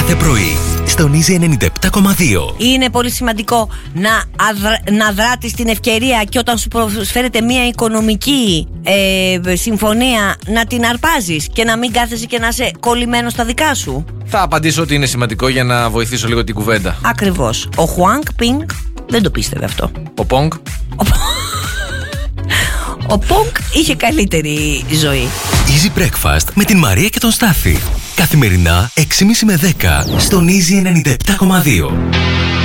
κάθε πρωί στον Easy 97,2. Είναι πολύ σημαντικό να δράτεις την ευκαιρία και όταν σου προσφέρεται μια οικονομική συμφωνία να την αρπάζεις και να μην κάθεσαι και να είσαι κολλημένος στα δικά σου. Θα απαντήσω ότι είναι σημαντικό για να βοηθήσω λίγο την κουβέντα. Ακριβώς. Ο Χουάνκ Πινγκ δεν το πίστευε αυτό. Ο Πονγκ. Ο Πονγκ είχε καλύτερη ζωή. Easy Breakfast με την Μαρία και τον Στάφη. Καθημερινά 6.30 με 10 στον Easy 97,2.